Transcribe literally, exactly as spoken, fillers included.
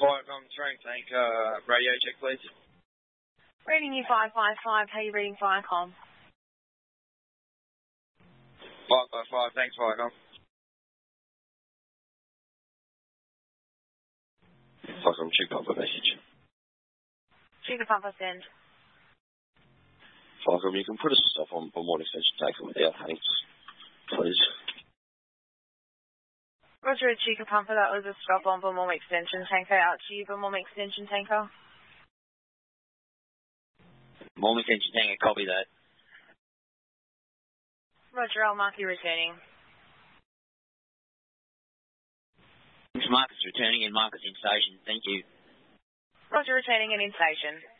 Viacom train tank, uh, radio check, please. Reading you five five five. How are you reading Viacom? five five five, thanks, Viacom. Viacom, Chica Pumper message. Chica Pumper send. Viacom, you can put a stop on Beaumont Extension Tanker without thanks, please. Roger, Chica Pumper, that was a stop on Beaumont Extension Tanker. Out to you, Beaumont Extension Tanker. Beaumont Extension Tanker, copy that. Roger, I'll mark you returning. Marcus returning and Marcus in station, thank you. Roger, returning and in station.